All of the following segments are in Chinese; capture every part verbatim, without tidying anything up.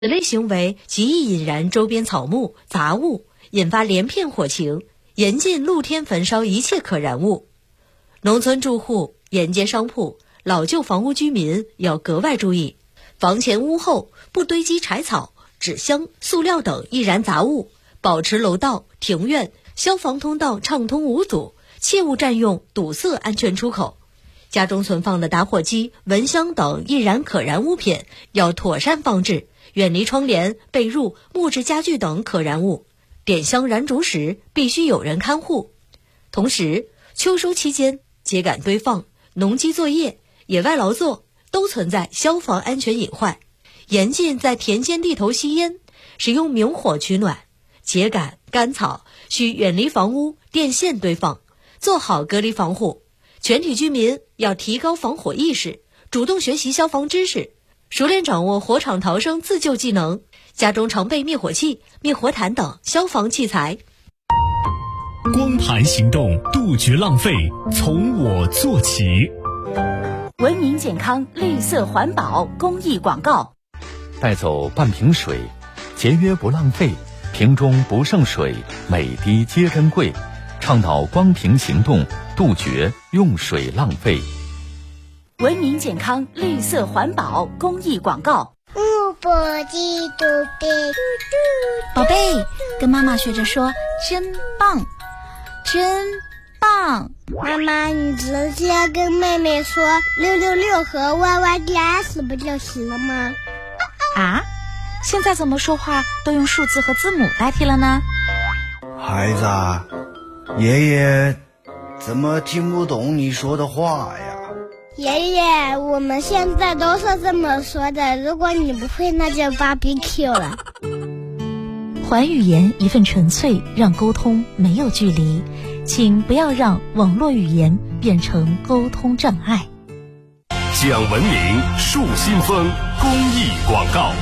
此类行为极易引燃周边草木杂物，引发连片火情，严禁露天焚烧一切可燃物。农村住户、沿街商铺、老旧房屋居民要格外注意，房前屋后不堆积柴草、纸箱、塑料等易燃杂物，保持楼道、庭院、消防通道畅通无阻，切勿占用堵塞安全出口。家中存放的打火机、蚊香等易燃可燃物品要妥善放置，远离窗帘、被褥、木质家具等可燃物。点香燃烛时必须有人看护。同时，秋收期间秸秆堆放、农机作业、野外劳作都存在消防安全隐患，严禁在田间地头吸烟，使用明火取暖。秸秆、干草需远离房屋、电线堆放，做好隔离防护。全体居民要提高防火意识，主动学习消防知识，熟练掌握火场逃生自救技能，家中常备灭火器、灭火毯等消防器材。 光盘行动，杜绝浪费，从我做起。 文明健康、绿色环保公益广告。 带走半瓶水，节约不浪费，瓶中不剩水，每滴皆珍贵。倡导光瓶行动，杜绝用水浪费。 文明健康、绿色环保公益广告。 宝贝，跟妈妈学着说真棒，真棒。 妈妈，你直接跟妹妹说六六六和 Y Y D S 不就行了吗？ 啊？现在怎么说话都用数字和字母代替了呢？ 孩子，爷爷怎么听不懂你说的话呀？ 爷爷，我们现在都是这么说的，如果你不会那就 barbecue 了。 还语言一份纯粹，让沟通没有距离，请不要让网络语言变成沟通障碍。 讲文明树新风公益广告。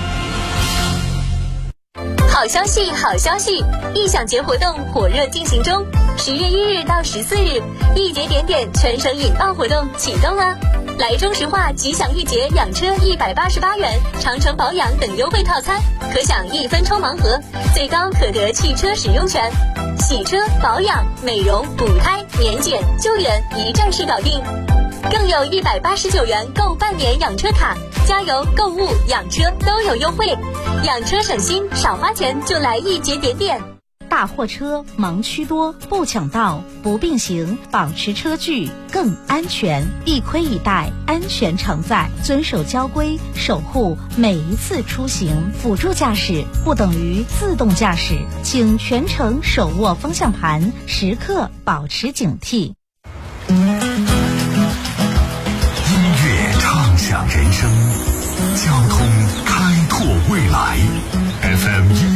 好消息，好消息！艺享节活动火热进行中，十月一日到十四日，一节点点全省引爆活动启动啦！来中石化吉祥一节养车一百八十八元，长城保养等优惠套餐，可享一分抽盲盒，最高可得汽车使用权，洗车、保养、美容、补胎、年检、救援一站式搞定。更有一百八十九元购半年养车卡，加油、购物、养车都有优惠，养车省心，少花钱就来一节点点。 大货车盲区多，不抢道，不并行，保持车距更安全。一盔一带，安全常在，遵守交规，守护每一次出行。辅助驾驶不等于自动驾驶，请全程手握方向盘，时刻保持警惕。 畅想人生，交通开拓未来。F M 一